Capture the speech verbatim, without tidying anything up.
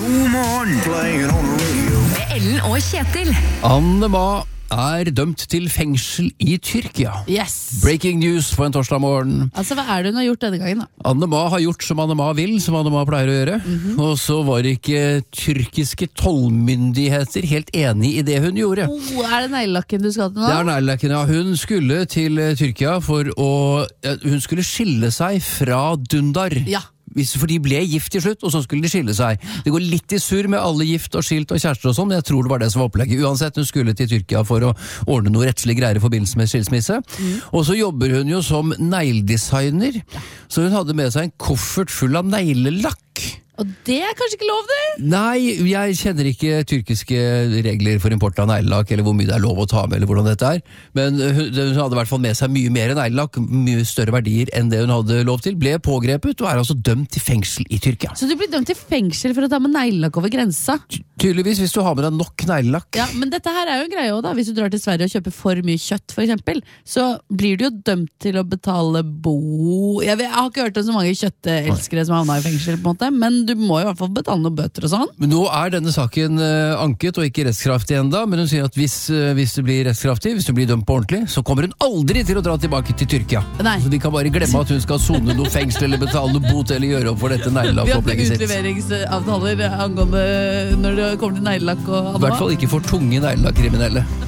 God morgen, playing on the radio. Med Ellen og Kjetil. Anne-Ma er dømt til fengsel i Tyrkia. Yes. Breaking news på en torsdag morgen. Altså, hva er det hun har gjort denne gangen da? Anne-Ma har gjort som Anne-Ma vil, som Anne-Ma pleier å gjøre. Mm-hmm. Og så var ikke tyrkiske tollmyndigheter helt enig i det hun gjorde. Oh, er det neglelakken du skal til nå? Det er neglelakken, ja. Hun skulle til Tyrkia for å... Hun skulle skille seg fra Dundar. Ja. For de ble gift til slutt, og så skulle de skille seg. Det går litt i surr med alle gift og skilt og kjærester og sånn, men jeg tror det var det som var opplegget. Uansett, hun skulle til Tyrkia for å ordne noe rettslig greier i forbindelse med skilsmisse. Mm. Og så jobber hun jo som negledesigner, så hun hadde med seg en koffert full av neglelakk. Og det er kanskje ikke lov, det? Nei, jeg kjenner ikke tyrkiske regler for import av neglelakk, eller hvor mye det er lov å ta med, eller hvordan dette er. Men hun, hun hadde i hvert fall med seg mye mer neglelakk, mye større verdier enn det hun hadde lov til. Ble pågrepet og er altså dømt til fengsel i Tyrkia. Så du blir dømt til fengsel for å ta med neglelakk over grensa? Tydeligvis, hvis du har med deg nok neglelakk. Ja, men dette her er jo en greie også da. Hvis du drar til Sverige og kjøper for mye kjøtt, for eksempel, så blir du jo dømt til å betale bo... Jeg, vet, jeg har ikke hørt om så mange kjøttelskere som havna i fengsel, på en måte, men du må jo i hvert fall betale noen bøter og sånn. Men nå er denne saken uh, anket og ikke rettskraftig enda, men hun sier at hvis, uh, hvis det blir rettskraftig, hvis du blir dømt på ordentlig, så kommer hun aldri til å dra tilbake til Tyrkia. Nei. Så de kan bare glemme at hun skal sone noe fengsel eller betale noe bot eller gjøre opp for dette neglelakkopplegget sitt. Vi har ikke utleveringsavtaler angående når det kommer til neglelakk og Anne-Ma. I hvert fall ikke for tunge neglelakkriminelle.